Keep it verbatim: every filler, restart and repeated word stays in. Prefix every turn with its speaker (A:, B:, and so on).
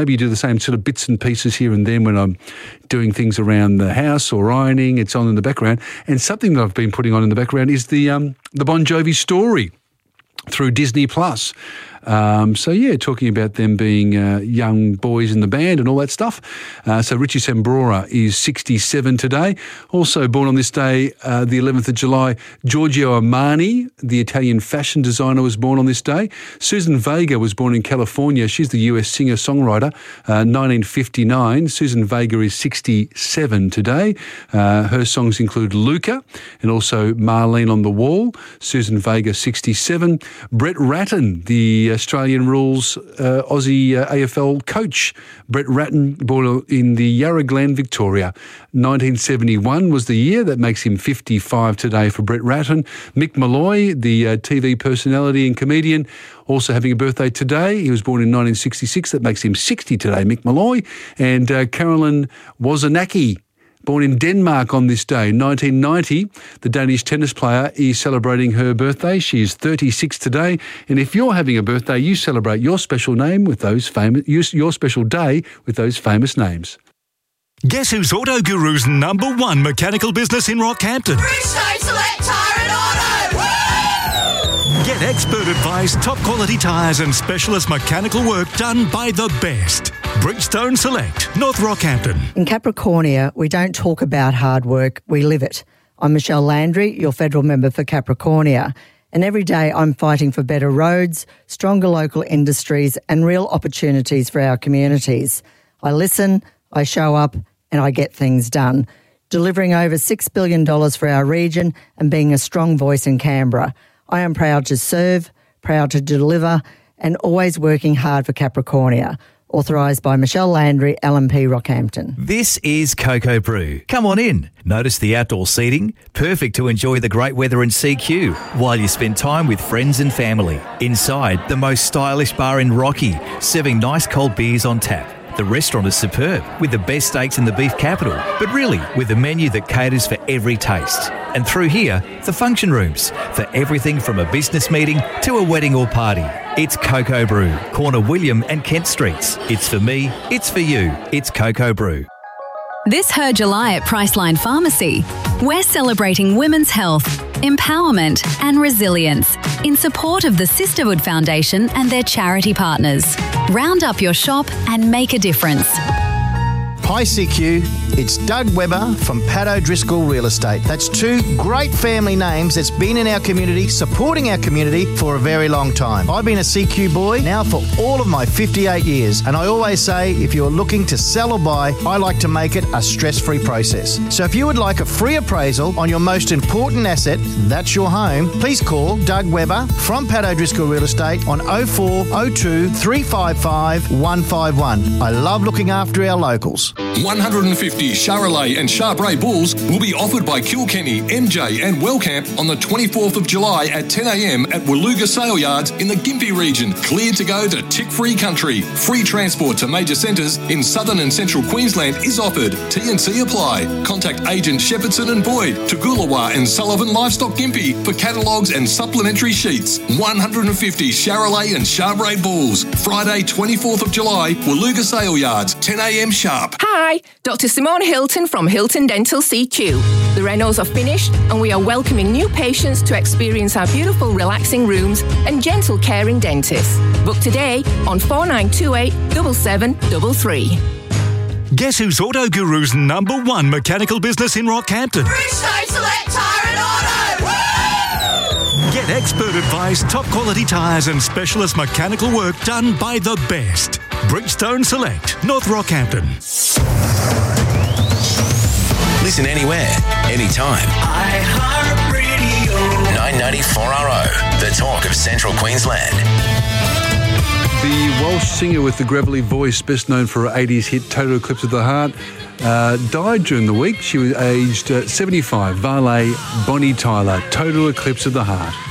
A: Maybe you do the same sort of bits and pieces here and then when I'm doing things around the house or ironing. It's on in the background. And something that I've been putting on in the background is the um, the Bon Jovi story through Disney Plus. Um, so, yeah, talking about them being uh, young boys in the band and all that stuff. Uh, so Richie Sambora is sixty-seven today. Also born on this day, uh, the eleventh of July, Giorgio Armani, the Italian fashion designer, was born on this day. Susan Vega was born in California. She's the U S singer-songwriter, uh, nineteen fifty-nine. Susan Vega is sixty-seven today. Uh, her songs include Luca and also Marlene on the Wall. Susan Vega, sixty-seven. Brett Ratton, the Australian rules uh, Aussie uh, A F L coach. Brett Ratton, born in the Yarra Glen, Victoria. nineteen seventy-one was the year. That makes him fifty-five today for Brett Ratton. Mick Malloy, the uh, T V personality and comedian, also having a birthday today. He was born in nineteen sixty-six. That makes him sixty today, Mick Malloy. And uh, Caroline Wozniacki, born in Denmark on this day, nineteen ninety. The Danish tennis player is celebrating her birthday. She is thirty-six today. And if you're having a birthday, you celebrate your special name with those famous, your special day with those famous names.
B: Guess who's Auto Guru's number one mechanical business in Rockhampton?
C: Bridgestone Select Tyre and Auto! Woo!
B: Get expert advice, top quality tyres and specialist mechanical work done by the best. Bridgestone Select, North Rockhampton.
D: In Capricornia, we don't talk about hard work, we live it. I'm Michelle Landry, your federal member for Capricornia, and every day I'm fighting for better roads, stronger local industries and real opportunities for our communities. I listen, I show up and I get things done, delivering over six billion dollars for our region and being a strong voice in Canberra. I am proud to serve, proud to deliver and always working hard for Capricornia. Authorised by Michelle Landry, L M P Rockhampton.
E: This is Cocoa Brew. Come on in. Notice the outdoor seating? Perfect to enjoy the great weather in C Q while you spend time with friends and family. Inside, the most stylish bar in Rocky, serving nice cold beers on tap. The restaurant is superb, with the best steaks in the beef capital, but really with a menu that caters for every taste. And through here, the function rooms, for everything from a business meeting to a wedding or party. It's Cocoa Brew, corner William and Kent Streets. It's for me, it's for you, it's Cocoa Brew.
F: This Her July at Priceline Pharmacy, we're celebrating women's health, empowerment and resilience in support of the Sisterhood Foundation and their charity partners. Round up your shop and make a difference.
G: Hi C Q, it's Doug Webber from Pat O'Driscoll Real Estate. That's two great family names that's been in our community, supporting our community for a very long time. I've been a C Q boy now for all of my fifty-eight years, and I always say if you're looking to sell or buy, I like to make it a stress-free process. So if you would like a free appraisal on your most important asset, that's your home, please call Doug Webber from Pat O'Driscoll Real Estate on oh four oh two, three five five, one five one. I love looking after our locals.
H: one hundred fifty Charolais and Charbray bulls will be offered by Kilkenny, M J and Wellcamp on the twenty-fourth of July at ten a.m. at Woluga Sale Yards in the Gympie region. Cleared to go to tick-free country. Free transport to major centres in southern and central Queensland is offered. T and C apply. Contact agent Shepherdson and Boyd, Toogoolawah and Sullivan Livestock Gympie for catalogues and supplementary sheets. one hundred fifty Charolais and Charbray bulls. Friday, twenty-fourth of July, Woluga Sale Yards, ten a.m. sharp.
I: Hi, Doctor Simone Hilton from Hilton Dental C Q. The renos are finished and we are welcoming new patients to experience our beautiful relaxing rooms and gentle caring dentists. Book today on four nine two eight, seven seven three three.
B: Guess who's Auto Guru's number one mechanical business in Rockhampton?
C: Bridgestone Select Tyre and Auto! Woo!
B: Get expert advice, top quality tyres and specialist mechanical work done by the best. Bridgestone Select, North Rockhampton.
J: Listen anywhere, anytime. iHeartRadio. nine ninety-four R O, the talk of Central Queensland.
A: The Welsh singer with the gravelly voice, best known for her eighties hit Total Eclipse of the Heart, uh, died during the week. She was aged uh, seventy-five. Vale Bonnie Tyler, Total Eclipse of the Heart.